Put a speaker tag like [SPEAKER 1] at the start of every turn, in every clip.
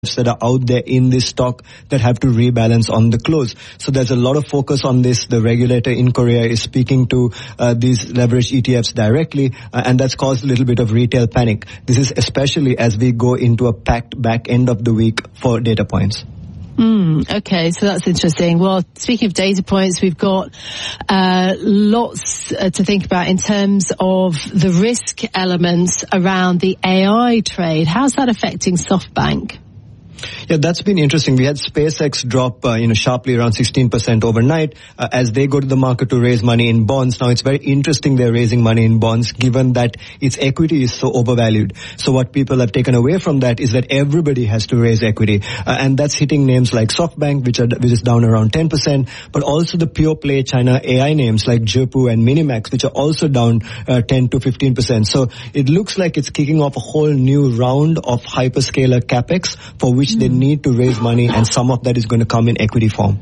[SPEAKER 1] that are out there in this stock that have to rebalance on the close. So there's a lot of focus on this. The regulator in Korea is speaking to these leveraged ETFs directly, and that's caused a little bit of retail panic. This is especially as we go into a packed back end of the week for data points.
[SPEAKER 2] Okay, so that's interesting. Well, speaking of data points, we've got lots to think about in terms of the risk elements around the AI trade. How's that affecting SoftBank?
[SPEAKER 1] Yeah, that's been interesting. We had SpaceX drop, sharply around 16% overnight as they go to the market to raise money in bonds. Now, it's very interesting they're raising money in bonds given that its equity is so overvalued. So what people have taken away from that is that everybody has to raise equity. And that's hitting names like SoftBank, which is down around 10%, but also the pure play China AI names like Zhipu and Minimax, which are also down 10 to 15%. So it looks like it's kicking off a whole new round of hyperscaler capex for which they need to raise money, and some of that is going to come in equity form.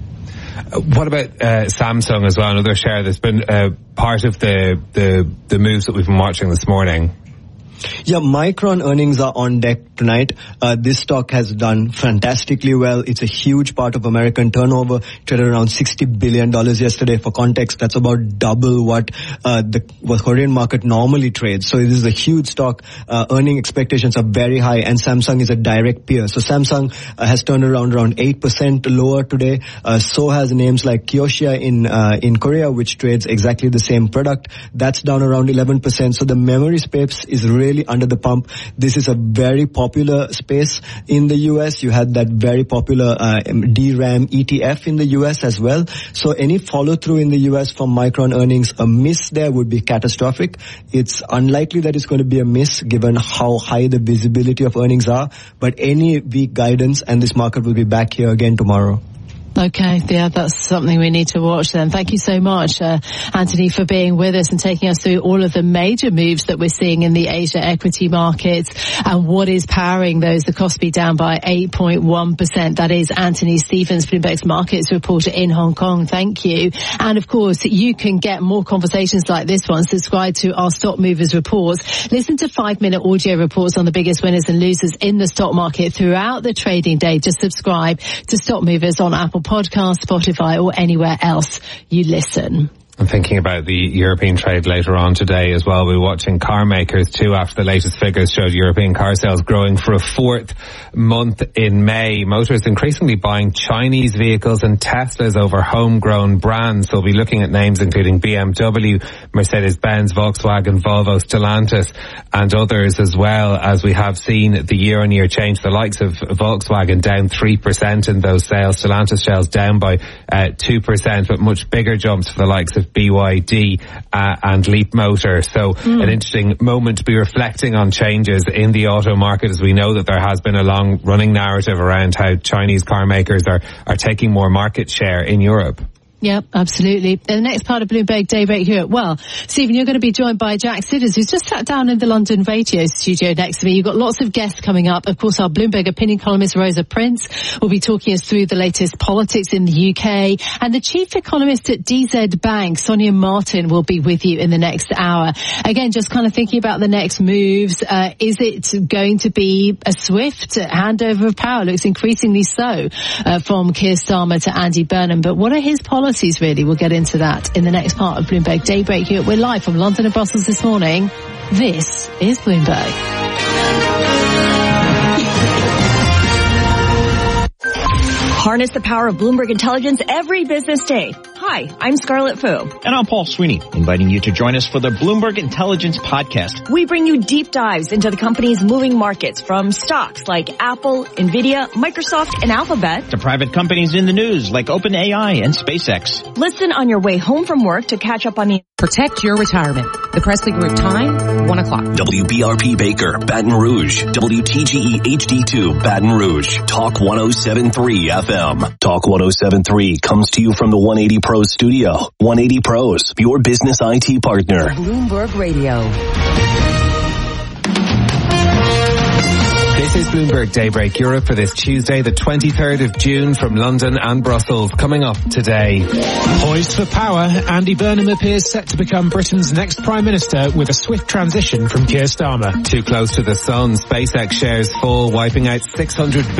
[SPEAKER 3] What about Samsung as well, another share that's been part of the moves that we've been watching this morning?
[SPEAKER 1] Yeah, Micron earnings are on deck tonight. This stock has done fantastically well. It's a huge part of American turnover, traded around $60 billion yesterday. For context, that's about double what the Korean market normally trades. So this is a huge stock. Earning expectations are very high, and Samsung is a direct peer. So Samsung has turned around 8% lower today. So has names like Kioxia in Korea, which trades exactly the same product. That's down around 11%. So the memory space is really under the pump. This is a very popular space in the US. You had that very popular DRAM ETF in the US as well. So any follow through in the US from Micron earnings, a miss there would be catastrophic. It's unlikely that it's going to be a miss given how high the visibility of earnings are, but any weak guidance and this market will be back here again tomorrow.
[SPEAKER 2] Okay, yeah, that's something we need to watch then. Thank you so much, Anthony, for being with us and taking us through all of the major moves that we're seeing in the Asia equity markets and what is powering those. The Kospi down by 8.1%. That is Anthony Stevens, Bloomberg's markets reporter in Hong Kong. Thank you. And of course, you can get more conversations like this one. Subscribe to our Stock Movers reports. Listen to 5-minute audio reports on the biggest winners and losers in the stock market throughout the trading day. Just subscribe to Stock Movers on Apple Podcast, Spotify, or anywhere else you listen.
[SPEAKER 3] I'm thinking about the European trade later on today as well. We're watching car makers too after the latest figures showed European car sales growing for a fourth month in May. Motorists increasingly buying Chinese vehicles and Teslas over homegrown brands. So we'll be looking at names including BMW, Mercedes-Benz, Volkswagen, Volvo, Stellantis and others as well, as we have seen the year-on-year change. The likes of Volkswagen down 3% in those sales. Stellantis sales down by 2%, but much bigger jumps for the likes of BYD and Leap Motor. So an interesting moment to be reflecting on changes in the auto market, as we know that there has been a long running narrative around how Chinese car makers are taking more market share in Europe.
[SPEAKER 2] Yep, absolutely. The next part of Bloomberg Daybreak Europe. Well, Stephen, you're going to be joined by Jack Sidders, who's just sat down in the London radio studio next to me. You've got lots of guests coming up. Of course, our Bloomberg opinion columnist, Rosa Prince, will be talking us through the latest politics in the UK. And the chief economist at DZ Bank, Sonia Martin, will be with you in the next hour. Again, just kind of thinking about the next moves. Is it going to be a swift handover of power? Looks increasingly so from Keir Starmer to Andy Burnham. But what are his policies? Really, we'll get into that in the next part of Bloomberg Daybreak. We're live from London and Brussels this morning. This is Bloomberg.
[SPEAKER 4] Harness the power of Bloomberg Intelligence every business day. Hi, I'm Scarlett Fu.
[SPEAKER 5] And I'm Paul Sweeney, inviting you to join us for the Bloomberg Intelligence Podcast.
[SPEAKER 4] We bring you deep dives into the company's moving markets, from stocks like Apple, Nvidia, Microsoft, and Alphabet,
[SPEAKER 5] to private companies in the news like OpenAI and SpaceX.
[SPEAKER 4] Listen on your way home from work to catch up on the...
[SPEAKER 6] Protect your retirement. The Presley Group time, 1 o'clock.
[SPEAKER 7] WBRP Baker, Baton Rouge. WTGE HD2, Baton Rouge. Talk 107.3 FM. Talk 107.3 comes to you from the 180 Pros studio. 180 Pros, your business IT partner.
[SPEAKER 6] Bloomberg Radio.
[SPEAKER 3] This is Bloomberg Daybreak Europe for this Tuesday, the 23rd of June, from London and Brussels. Coming up today.
[SPEAKER 8] Poised for power, Andy Burnham appears set to become Britain's next Prime Minister with a swift transition from Keir Starmer.
[SPEAKER 3] Too close to the sun, SpaceX shares fall, wiping out $600